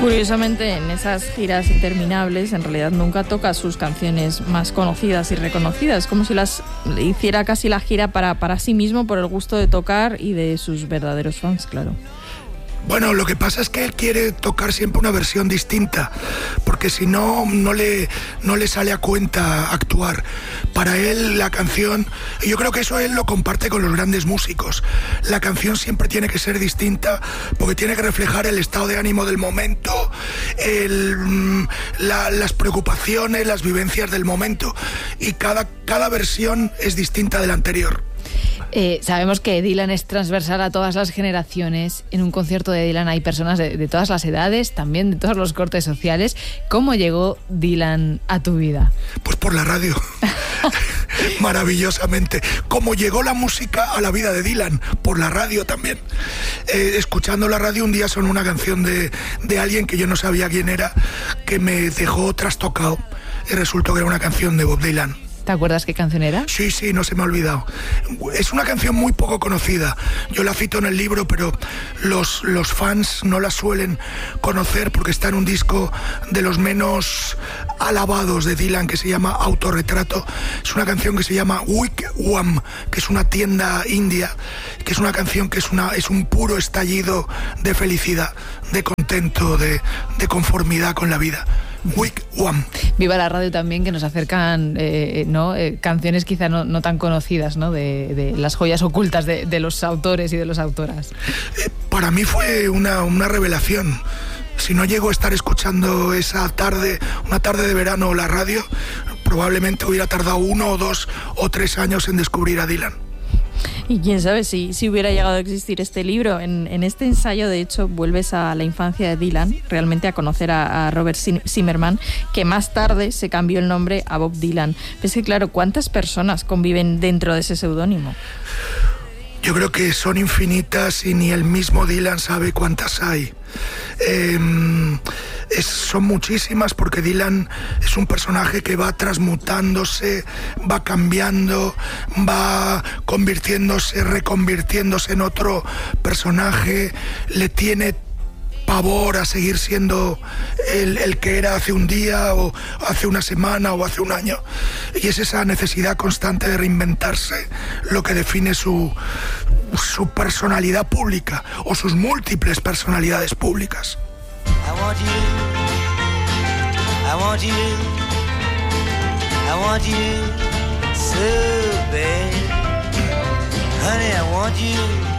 Curiosamente, en esas giras interminables, en realidad nunca toca sus canciones más conocidas y reconocidas, como si las hiciera casi la gira para sí mismo, por el gusto de tocar y de sus verdaderos fans, claro. Bueno, lo que pasa es que él quiere tocar siempre una versión distinta, porque si no, no le sale a cuenta actuar. Para él la canción, y yo creo que eso él lo comparte con los grandes músicos, la canción siempre tiene que ser distinta, porque tiene que reflejar el estado de ánimo del momento, las preocupaciones, las vivencias del momento, y cada versión es distinta de la anterior. Sabemos que Dylan es transversal a todas las generaciones. En un concierto de Dylan hay personas de todas las edades, también de todos los cortes sociales. ¿Cómo llegó Dylan a tu vida? Pues por la radio. Maravillosamente. ¿Cómo llegó la música a la vida de Dylan? Por la radio también. Escuchando la radio un día sonó una canción de alguien que yo no sabía quién era, que me dejó trastocado, y resultó que era una canción de Bob Dylan. ¿Te acuerdas qué canción era? Sí, no se me ha olvidado. Es una canción muy poco conocida. Yo la cito en el libro, pero los fans no la suelen conocer porque está en un disco de los menos alabados de Dylan, que se llama Autorretrato. Es una canción que se llama Wigwam, que es una tienda india, que es una canción que es un puro estallido de felicidad, de contento, de conformidad con la vida. Wigwam. Viva la radio también, que nos acercan canciones quizá no tan conocidas, ¿no? de las joyas ocultas de los autores y de las autoras. Para mí fue una revelación. Si no llego a estar escuchando esa tarde, una tarde de verano, la radio, probablemente hubiera tardado 1 o 2 o 3 años en descubrir a Dylan. Y quién sabe si hubiera llegado a existir este libro. En este ensayo, de hecho, vuelves a la infancia de Dylan, realmente a conocer a Robert Zimmerman, que más tarde se cambió el nombre a Bob Dylan. Pero es que, claro, ¿cuántas personas conviven dentro de ese seudónimo? Yo creo que son infinitas y ni el mismo Dylan sabe cuántas hay. Son muchísimas, porque Dylan es un personaje que va transmutándose, va cambiando, va convirtiéndose, reconvirtiéndose en otro personaje, le tiene pavor a seguir siendo el que era hace un día o hace una semana o hace un año, y es esa necesidad constante de reinventarse lo que define su personalidad pública o sus múltiples personalidades públicas. I want you, I want you, I want you so bad, honey, I want you.